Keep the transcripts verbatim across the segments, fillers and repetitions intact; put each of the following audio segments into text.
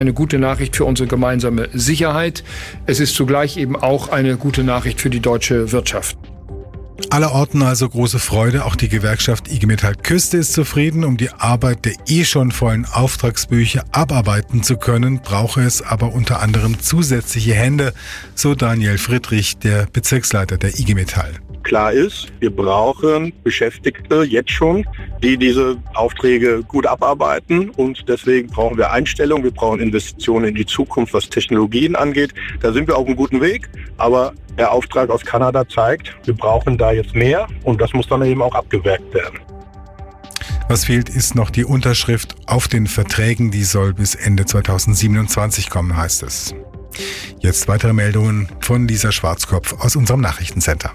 Eine gute Nachricht für unsere gemeinsame Sicherheit. Es ist zugleich eben auch eine gute Nachricht für die deutsche Wirtschaft. Allerorten also große Freude. Auch die Gewerkschaft I G Metall Küste ist zufrieden. Um die Arbeit der eh schon vollen Auftragsbücher abarbeiten zu können, brauche es aber unter anderem zusätzliche Hände, so Daniel Friedrich, der Bezirksleiter der I G Metall. Klar ist, wir brauchen Beschäftigte jetzt schon, die diese Aufträge gut abarbeiten, und deswegen brauchen wir Einstellungen, wir brauchen Investitionen in die Zukunft, was Technologien angeht. Da sind wir auf einem guten Weg, aber der Auftrag aus Kanada zeigt, wir brauchen da jetzt mehr, und das muss dann eben auch abgewerkt werden. Was fehlt, ist noch die Unterschrift auf den Verträgen, die soll bis Ende zweitausendsiebenundzwanzig kommen, heißt es. Jetzt weitere Meldungen von Lisa Schwarzkopf aus unserem Nachrichtencenter.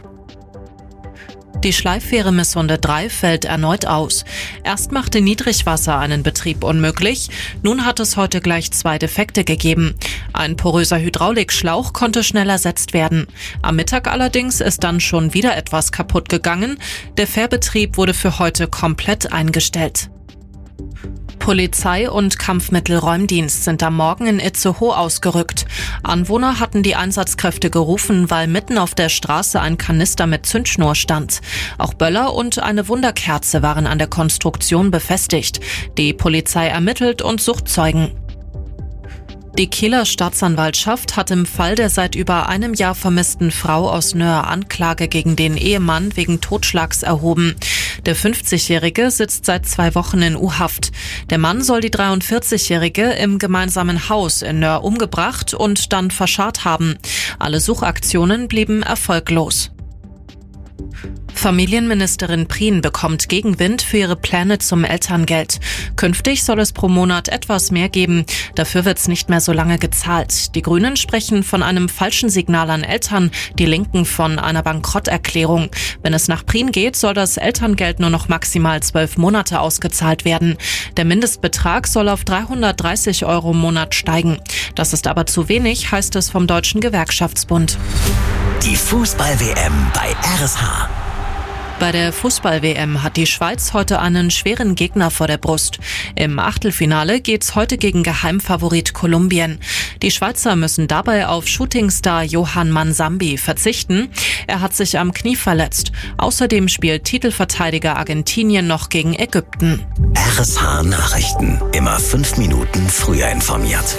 Die Schleiffähre Missonde drei fällt erneut aus. Erst machte Niedrigwasser einen Betrieb unmöglich. Nun hat es heute gleich zwei Defekte gegeben. Ein poröser Hydraulikschlauch konnte schnell ersetzt werden. Am Mittag allerdings ist dann schon wieder etwas kaputt gegangen. Der Fährbetrieb wurde für heute komplett eingestellt. Polizei und Kampfmittelräumdienst sind am Morgen in Itzehoe ausgerückt. Anwohner hatten die Einsatzkräfte gerufen, weil mitten auf der Straße ein Kanister mit Zündschnur stand. Auch Böller und eine Wunderkerze waren an der Konstruktion befestigt. Die Polizei ermittelt und sucht Zeugen. Die Kieler Staatsanwaltschaft hat im Fall der seit über einem Jahr vermissten Frau aus Nöhr Anklage gegen den Ehemann wegen Totschlags erhoben. Der fünfzigjährige sitzt seit zwei Wochen in U-Haft. Der Mann soll die dreiundvierzigjährige im gemeinsamen Haus in Nöhr umgebracht und dann verscharrt haben. Alle Suchaktionen blieben erfolglos. Familienministerin Prien bekommt Gegenwind für ihre Pläne zum Elterngeld. Künftig soll es pro Monat etwas mehr geben. Dafür wird es nicht mehr so lange gezahlt. Die Grünen sprechen von einem falschen Signal an Eltern, die Linken von einer Bankrotterklärung. Wenn es nach Prien geht, soll das Elterngeld nur noch maximal zwölf Monate ausgezahlt werden. Der Mindestbetrag soll auf dreihundertdreißig Euro im Monat steigen. Das ist aber zu wenig, heißt es vom Deutschen Gewerkschaftsbund. Die Fußball-W M bei R S H. Bei der Fußball-W M hat die Schweiz heute einen schweren Gegner vor der Brust. Im Achtelfinale geht's heute gegen Geheimfavorit Kolumbien. Die Schweizer müssen dabei auf Shootingstar Johann Mansambi verzichten. Er hat sich am Knie verletzt. Außerdem spielt Titelverteidiger Argentinien noch gegen Ägypten. R S H Nachrichten. Immer fünf Minuten früher informiert.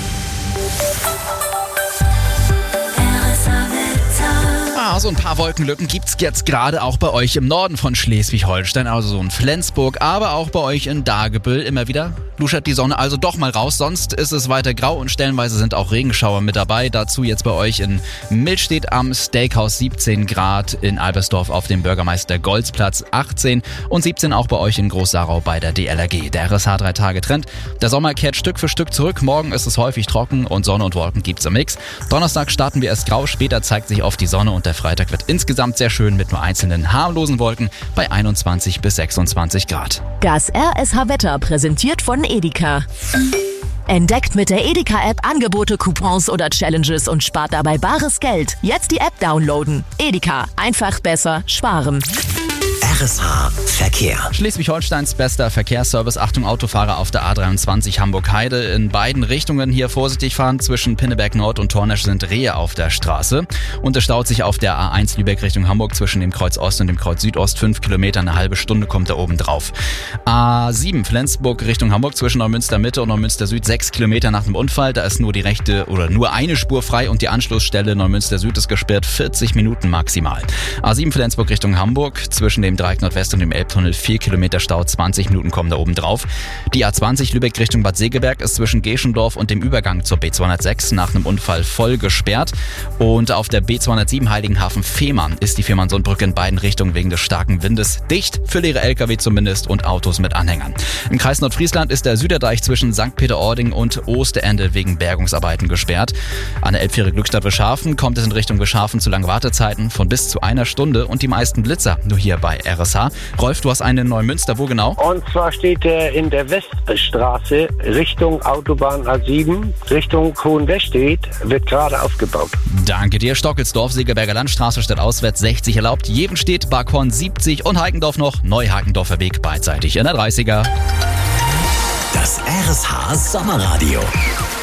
Ah, so ein paar Wolkenlücken gibt's jetzt gerade auch bei euch im Norden von Schleswig-Holstein, also so in Flensburg, aber auch bei euch in Dagebüll. Immer wieder luschert die Sonne also doch mal raus, sonst ist es weiter grau und stellenweise sind auch Regenschauer mit dabei. Dazu jetzt bei euch in Millstedt am Steakhouse siebzehn Grad, in Albersdorf auf dem Bürgermeister-Goltz-Platz achtzehn und siebzehn auch bei euch in Groß-Sarau bei der D L R G. Der R S H drei Tage Trend. Der Sommer kehrt Stück für Stück zurück. Morgen ist es häufig trocken und Sonne und Wolken gibt's im Mix. Donnerstag starten wir erst grau, später zeigt sich oft die Sonne und der Freitag wird insgesamt sehr schön mit nur einzelnen harmlosen Wolken bei einundzwanzig bis sechsundzwanzig Grad. Das R S H-Wetter präsentiert von Edeka. Entdeckt mit der Edeka-App Angebote, Coupons oder Challenges und spart dabei bares Geld. Jetzt die App downloaden. Edeka. Einfach besser sparen. R S H Verkehr. Schleswig-Holsteins bester Verkehrsservice. Achtung, Autofahrer auf der A dreiundzwanzig Hamburg-Heide. In beiden Richtungen hier vorsichtig fahren. Zwischen Pinneberg Nord und Tornesch sind Rehe auf der Straße. Und es staut sich auf der A eins Lübeck Richtung Hamburg zwischen dem Kreuz Ost und dem Kreuz Südost. Fünf Kilometer, eine halbe Stunde kommt da oben drauf. A sieben Flensburg Richtung Hamburg zwischen Neumünster Mitte und Neumünster Süd. Sechs Kilometer nach dem Unfall. Da ist nur die rechte oder nur eine Spur frei und die Anschlussstelle Neumünster Süd ist gesperrt. vierzig Minuten maximal. A sieben Flensburg Richtung Hamburg zwischen dem Dreieck Nordwest und dem Elbtunnel vier Kilometer Stau, zwanzig Minuten kommen da oben drauf. Die A zwanzig Lübeck Richtung Bad Segeberg ist zwischen Geschendorf und dem Übergang zur B zweihundertsechs nach einem Unfall voll gesperrt. Und auf der B zweihundertsieben Heiligenhafen-Fehmarn ist die Fehmarnsundbrücke in beiden Richtungen wegen des starken Windes dicht, für leere L K W zumindest und Autos mit Anhängern. Im Kreis Nordfriesland ist der Süderdeich zwischen Sankt Peter-Ording und Osterende wegen Bergungsarbeiten gesperrt. An der Elbfähre Glückstadt-Wischhafen kommt es in Richtung Wischhafen zu langen Wartezeiten von bis zu einer Stunde und die meisten Blitzer nur hier bei R S H. Rolf, du hast einen in Neumünster, wo genau? Und zwar steht er in der Weststraße Richtung Autobahn A sieben, Richtung Hohenwestedt, wird gerade aufgebaut. Danke dir. Stockelsdorf, Segeberger Landstraße statt auswärts sechzig erlaubt, Jevenstedt, Barkhorn siebzig und Heikendorf noch, Neuhakendorfer Weg beidseitig in der dreißiger. Das R S H Sommerradio.